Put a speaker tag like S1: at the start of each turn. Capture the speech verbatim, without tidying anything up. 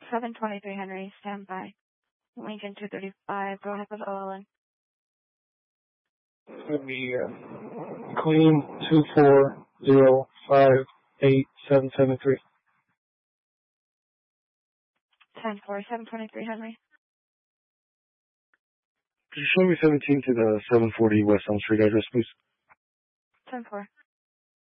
S1: seven twenty-three Henry, stand by. Lincoln two thirty-five, go ahead with O L N.
S2: Let me, uh, clean two four zero five eight seven seven three.
S1: ten four, seven twenty-three Henry.
S2: Could you show me seventeen to the seven forty West Elm Street address, please?
S1: ten four.